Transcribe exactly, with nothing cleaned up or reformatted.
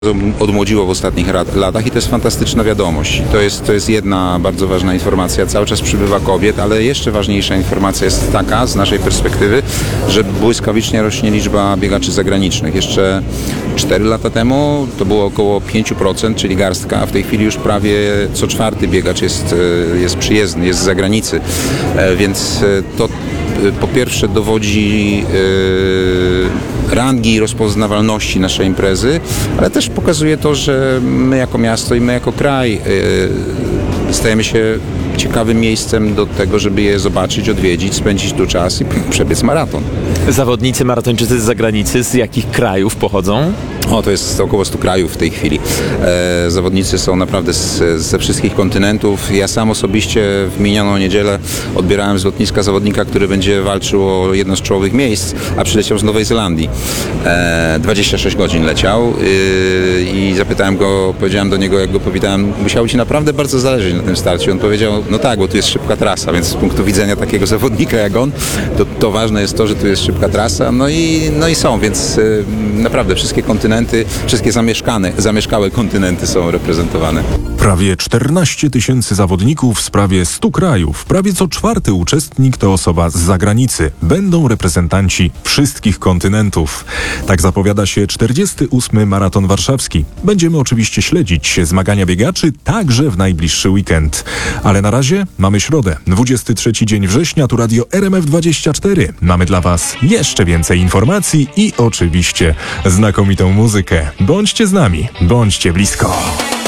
odmłodziło w ostatnich latach i to jest fantastyczna wiadomość. To jest, to jest jedna bardzo ważna informacja. Cały czas przybywa kobiet, ale jeszcze ważniejsza informacja jest taka z naszej perspektywy, że błyskawicznie rośnie liczba biegaczy zagranicznych. Jeszcze cztery lata temu to było około pięć procent, czyli garstka, a w tej chwili już prawie co czwarty biegacz jest, jest przyjezdny, jest z zagranicy. Więc to po pierwsze dowodzi rangi i rozpoznawalności naszej imprezy, ale też pokazuje to, że my jako miasto i my jako kraj stajemy się ciekawym miejscem do tego, żeby je zobaczyć, odwiedzić, spędzić tu czas i przebiec maraton. Zawodnicy, maratończycy z zagranicy, z jakich krajów pochodzą? O, to jest około stu krajów w tej chwili. E, zawodnicy są naprawdę z, ze wszystkich kontynentów. Ja sam osobiście w minioną niedzielę odbierałem z lotniska zawodnika, który będzie walczył o jedno z czołowych miejsc, a przyleciał z Nowej Zelandii. E, dwadzieścia sześć godzin leciał e, i zapytałem go, powiedziałem do niego, jak go powitałem, musiało ci naprawdę bardzo zależeć na tym starcie. On powiedział, no tak, bo tu jest szybka trasa, więc z punktu widzenia takiego zawodnika jak on, to, to ważne jest to, że tu jest szybka trasa, no i, no i są, więc e, naprawdę wszystkie kontynenty, wszystkie zamieszkane, zamieszkałe kontynenty są reprezentowane. Prawie czternaście tysięcy zawodników z prawie stu krajów. Prawie co czwarty uczestnik to osoba z zagranicy. Będą reprezentanci wszystkich kontynentów. Tak zapowiada się czterdziesty ósmy Maraton Warszawski. Będziemy oczywiście śledzić zmagania biegaczy także w najbliższy weekend. Ale na razie mamy środę, dwudziesty trzeci dzień września, tu Radio R M F dwadzieścia cztery. Mamy dla Was jeszcze więcej informacji i oczywiście znakomitą muzykę. Bądźcie z nami, bądźcie blisko.